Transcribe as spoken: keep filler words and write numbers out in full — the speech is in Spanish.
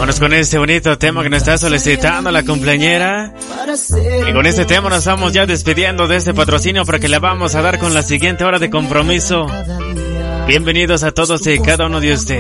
Vámonos con este bonito tema que nos está solicitando la cumpleañera. Y con este tema nos vamos ya despidiendo de este patrocinio porque le vamos a dar con la siguiente hora de compromiso. Bienvenidos a todos y cada uno de ustedes.